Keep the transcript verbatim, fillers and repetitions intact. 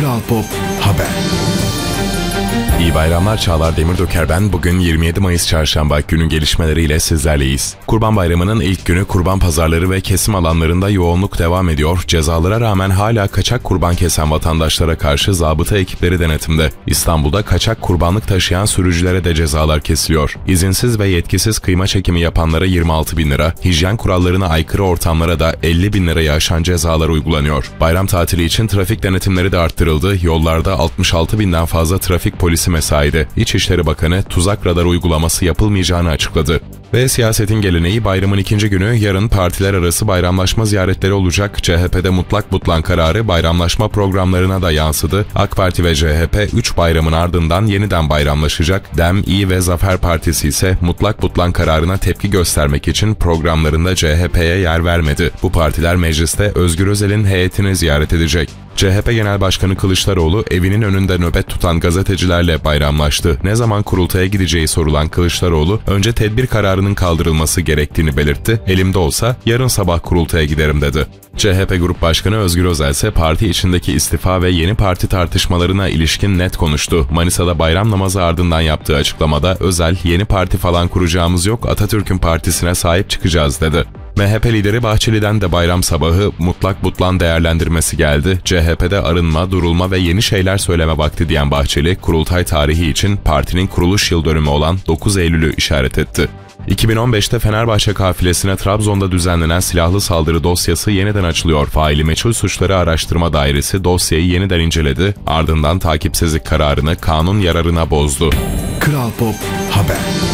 Kral Pop Haber. İyi bayramlar, Çağlar Demirdöker ben. Bugün yirmi yedi Mayıs Çarşamba, günün gelişmeleriyle sizlerleyiz. Kurban Bayramı'nın ilk günü kurban pazarları ve kesim alanlarında yoğunluk devam ediyor. Cezalara rağmen hala kaçak kurban kesen vatandaşlara karşı zabıta ekipleri denetimde. İstanbul'da kaçak kurbanlık taşıyan sürücülere de cezalar kesiliyor. İzinsiz ve yetkisiz kıyma çekimi yapanlara yirmi altı bin lira, hijyen kurallarına aykırı ortamlara da elli bin lirayı aşan cezalar uygulanıyor. Bayram tatili için trafik denetimleri de arttırıldı. Yollarda altmış altı binden fazla trafik polisi mesaide. İçişleri Bakanı tuzak radar uygulaması yapılmayacağını açıkladı. Ve siyasetin geleneği, bayramın ikinci günü yarın partiler arası bayramlaşma ziyaretleri olacak. C H P'de mutlak butlan kararı bayramlaşma programlarına da yansıdı. AK Parti ve C H P üç bayramın ardından yeniden bayramlaşacak. DEM, İYİ ve Zafer Partisi ise mutlak butlan kararına tepki göstermek için programlarında C H P'ye yer vermedi. Bu partiler mecliste Özgür Özel'in heyetini ziyaret edecek. C H P Genel Başkanı Kılıçdaroğlu evinin önünde nöbet tutan gazetecilerle bayramlaştı. Ne zaman kurultaya gideceği sorulan Kılıçdaroğlu, önce tedbir kararının kaldırılması gerektiğini belirtti. Elimde olsa yarın sabah kurultaya giderim dedi. C H P Grup Başkanı Özgür Özel ise parti içindeki istifa ve yeni parti tartışmalarına ilişkin net konuştu. Manisa'da bayram namazı ardından yaptığı açıklamada Özel, yeni parti falan kuracağımız yok, Atatürk'ün partisine sahip çıkacağız dedi. M H P lideri Bahçeli'den de bayram sabahı mutlak butlan değerlendirmesi geldi. C H P'de arınma, durulma ve yeni şeyler söyleme vakti diyen Bahçeli, kurultay tarihi için partinin kuruluş yıl dönümü olan dokuz Eylül'ü işaret etti. iki bin on beşte Fenerbahçe kafilesine Trabzon'da düzenlenen silahlı saldırı dosyası yeniden açılıyor. Faili meçhul suçları araştırma dairesi dosyayı yeniden inceledi. Ardından takipsizlik kararını kanun yararına bozdu. Kral Pop Haber.